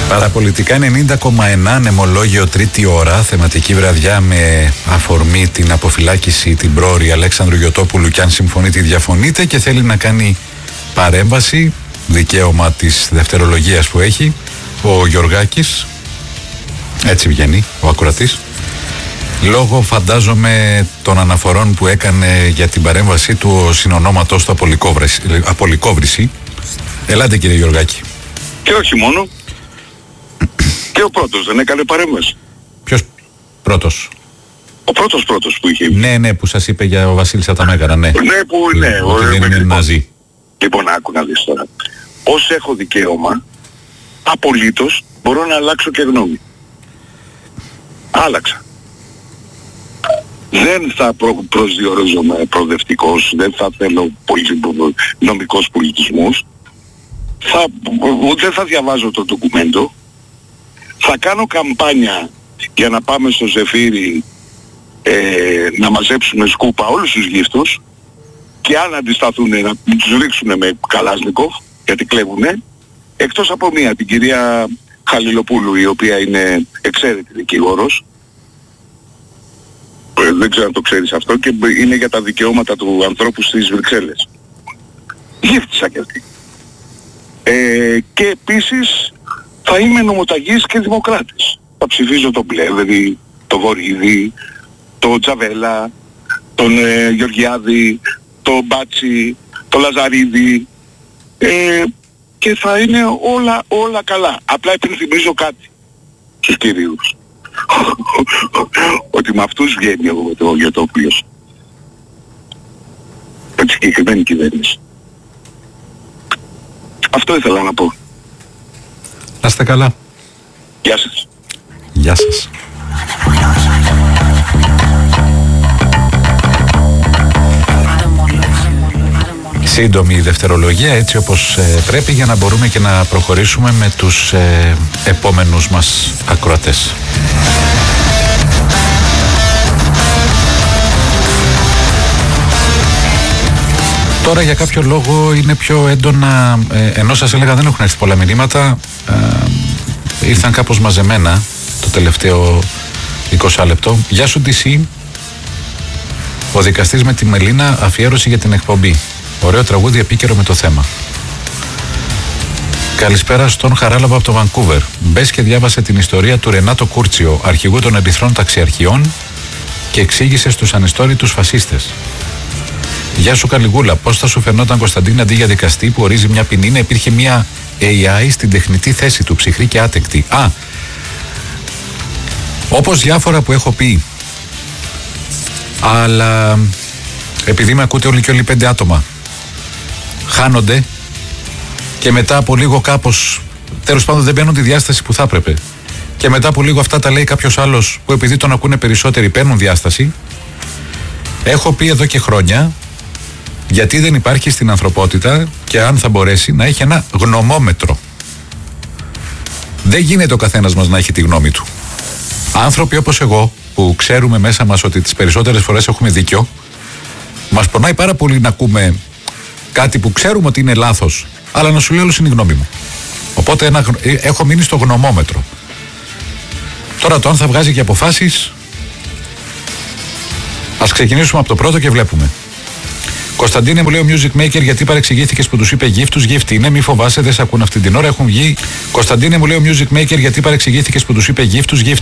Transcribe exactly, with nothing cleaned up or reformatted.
Παραπολιτικά ενενήντα κόμμα ένα, νεμολόγιο τρίτη ώρα, θεματική βραδιά με αφορμή την αποφυλάκηση την πρόωρη Αλέξανδρου Γιωτόπουλου, και αν συμφωνείτε διαφωνείτε, και θέλει να κάνει παρέμβαση, δικαίωμα της δευτερολογίας που έχει ο Γιωργάκης, έτσι βγαίνει ο ακροατής, λόγω φαντάζομαι των αναφορών που έκανε για την παρέμβασή του ο συνονόματος του Απολικόβρηση. Ελάτε κύριε Γιωργάκη. Και όχι μόνο. Και ο πρώτος δεν έκανε παρέμβαση. Ποιος πρώτος? Ο πρώτος πρώτος που είχε. Ναι, ναι, που σας είπε για ο Βασίλης Αταμέγαρα, ναι. Ναι, που ναι. Ότι δεν είναι ναζί. Λοιπόν, άκου να δεις τώρα. Ως έχω δικαίωμα, απολύτως μπορώ να αλλάξω και γνώμη. Άλλαξα. Δεν θα προ, προσδιορίζομαι προοδευτικός, δεν θα θέλω πολι, νομικός πολιτισμούς. Θα, δεν θα διαβάζω το ντοκουμέντο. Θα κάνω καμπάνια για να πάμε στο Ζεφύρι ε, να μαζέψουμε σκούπα όλους τους γύφτους, και αν αντισταθούν να τους ρίξουν με Καλάσνικοφ, γιατί κλέβουνε, εκτός από μία, την κυρία Χαλιλοπούλου, η οποία είναι εξαίρετη δικηγόρος. Ε, δεν ξέρω αν το ξέρεις αυτό, και είναι για τα δικαιώματα του ανθρώπου στις Βρυξέλλες. Γύφτησα κι αυτή. Ε, και επίσης θα είμαι νομοταγής και δημοκράτης. Θα ψηφίζω τον Πλεύρη, τον Βορύδη, τον Τζαβέλα, τον ε, Γεωργιάδη, τον Μπάτσι, τον Λαζαρίδη, ε, και θα είναι όλα, όλα καλά. Απλά υπενθυμίζω κάτι στους κυρίους. Ότι με αυτούς βγαίνει ο Γιωτόπουλος. Με τη συγκεκριμένη κυβέρνηση. Αυτό ήθελα να πω. Να είστε καλά. Γεια σας. Γεια σας. Σύντομη δευτερολογία, έτσι όπως ε, πρέπει, για να μπορούμε και να προχωρήσουμε με τους ε, επόμενους μας ακροατές. Τώρα για κάποιο λόγο είναι πιο έντονα, ε, ενώ σας έλεγα δεν έχουν έρθει πολλά μηνύματα, ε, ήρθαν κάπως μαζεμένα το τελευταίο είκοσι λεπτό. Γεια σου ντι σι, ο δικαστής με τη Μελίνα, αφιέρωση για την εκπομπή. Ωραίο τραγούδι, επίκαιρο με το θέμα. Καλησπέρα στον Χαράλαμπα από το Βανκούβερ. Μπες και διάβασε την ιστορία του Ρενάτο Κούρτσιο, αρχηγού των ερυθρών ταξιαρχιών, και εξήγησε στους ανιστόρητους φασίστες. Γεια σου Καλιγούλα, πώς θα σου φαινόταν, Κωνσταντίνα, αντί για δικαστή που ορίζει μια ποινή να υπήρχε μια έι άι στην τεχνητή θέση του, ψυχρή και άτεκτη? Α, όπως διάφορα που έχω πει, αλλά επειδή με ακούτε όλοι και όλοι πέντε άτομα, χάνονται και μετά από λίγο κάπως, τέλος πάντων δεν παίρνουν τη διάσταση που θα έπρεπε, και μετά από λίγο αυτά τα λέει κάποιος άλλος που επειδή τον ακούνε περισσότεροι παίρνουν διάσταση. Έχω πει εδώ και χρόνια γιατί δεν υπάρχει στην ανθρωπότητα, και αν θα μπορέσει, να έχει ένα γνωμόμετρο. Δεν γίνεται ο καθένας μας να έχει τη γνώμη του. Άνθρωποι όπως εγώ, που ξέρουμε μέσα μας ότι τις περισσότερες φορές έχουμε δίκιο, μας πονάει πάρα πολύ να ακούμε κάτι που ξέρουμε ότι είναι λάθος, αλλά να σου λέω όλος είναι η γνώμη μου. Οπότε ένα, έχω μείνει στο γνωμόμετρο. Τώρα το αν θα βγάζει και αποφάσεις, ας ξεκινήσουμε από το πρώτο και βλέπουμε. Κωνσταντίνε, μου λέει ο Music Maker, γιατί παρεξηγήθηκες που τους είπε γύφτους? Γύφτη είναι, μη φοβάσαι, δεν σε ακούν αυτή την ώρα, έχουν βγει. Κωνσταντίνε, μου λέει ο Music Maker, γιατί παρεξηγήθηκες που τους είπε γύφτους? Γύφτη